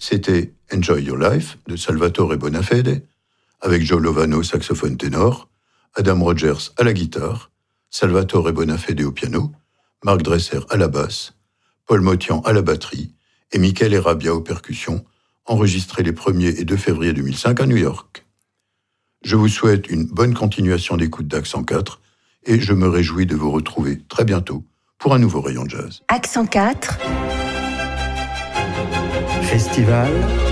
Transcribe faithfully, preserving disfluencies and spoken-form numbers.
c'était Enjoy Your Life de Salvatore Bonafede, avec Joe Lovano, saxophone ténor, Adam Rogers à la guitare, Salvatore Bonafede au piano, Marc Dresser à la basse, Paul Motian à la batterie et Michael Erabia aux percussions, enregistrés les premier et deux février deux mille cinq à New York. Je vous souhaite une bonne continuation d'écoute d'Accent quatre et je me réjouis de vous retrouver très bientôt pour un nouveau rayon de jazz. Accent quatre. Festival